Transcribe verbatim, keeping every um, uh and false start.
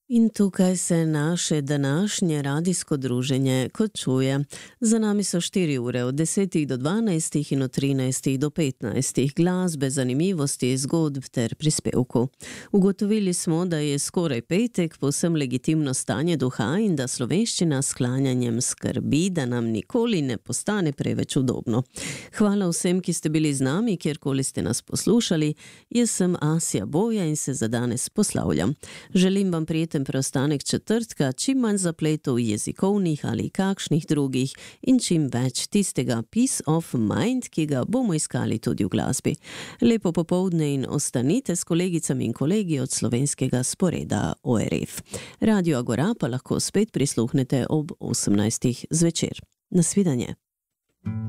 In tukaj se naše današnje radijsko druženje končuje. Za nami so štiri ure od desetih do dvanajstih in od trinajstih do petnajstih glasbe, zanimivosti, zgodb ter prispevkov. Ugotovili smo, da je skoraj petek povsem legitimno stanje duha in da slovenščina s klanjanjem skrbi, da nam nikoli ne postane preveč udobno. Hvala vsem, ki ste bili z nami, kjerkoli ste nas poslušali. Jaz sem Asja Boja in se za danes poslavljam. Želim vam prijeten preostanek četrtka, čim manj zapletov jezikovnih ali kakšnih drugih in čim več tistega peace of mind, ki ga bomo iskali tudi v glasbi. Lepo popoldne in ostanite s kolegicami in kolegi od slovenskega sporeda O R F. Radio Agora pa lahko spet prisluhnete ob osemnajstih zvečer. Nasvidenje.